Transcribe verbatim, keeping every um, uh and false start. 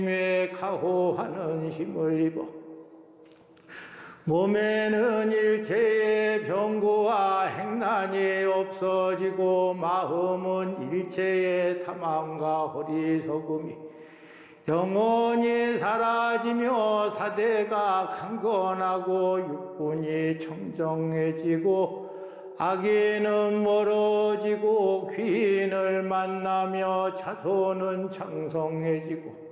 힘에 가호하는 힘을 입어 몸에는 일체의 병고와 행난이 없어지고 마음은 일체의 탐함과 어리석음이 영원히 사라지며 사대가 강건하고 육군이 청정해지고 악인은 멀어지고 귀인을 만나며 자손은 창성해지고